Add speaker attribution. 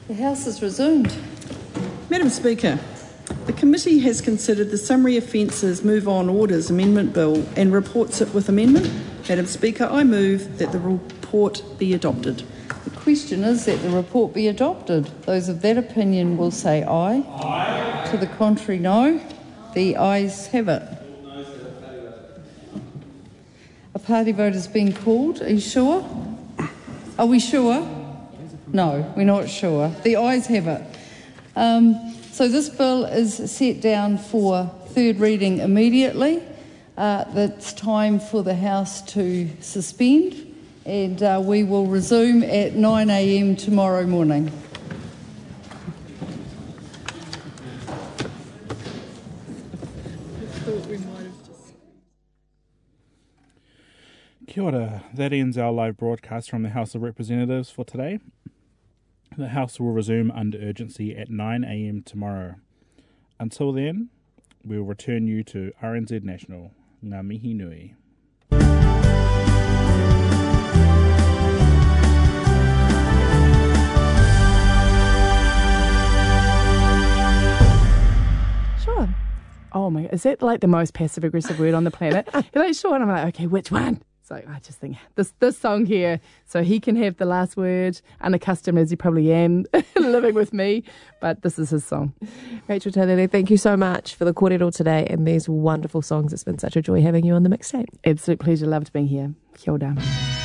Speaker 1: The House is resumed.
Speaker 2: Madam Speaker, the committee has considered the Summary Offences Move On Orders Amendment Bill and reports it with amendment. Madam Speaker, I move that the report be adopted.
Speaker 1: The question is that the report be adopted. Those of that opinion will say aye. Aye. To the contrary, no. The ayes have it. A party vote has been called. Are you sure? Are we sure? No, we're not sure. The ayes have it. So this bill is set down for third reading immediately. It's time for the House to suspend, and we will resume at 9 a.m. tomorrow morning.
Speaker 3: Kia ora. That ends our live broadcast from the House of Representatives for today. The House will resume under urgency at 9 a.m. tomorrow. Until then, we will return you to RNZ National. Ngā mihi nui.
Speaker 4: Sure. Oh my, is that like the most passive aggressive word on the planet? You're like, sure, and I'm like, okay, which one? So I just think this song here, so he can have the last word, unaccustomed as he probably am, living with me, but this is his song.
Speaker 5: Rachel Taylor, thank you so much for the kōrero today and these wonderful songs. It's been such a joy having you on the mixtape.
Speaker 4: Absolute pleasure, loved being here. Kia ora.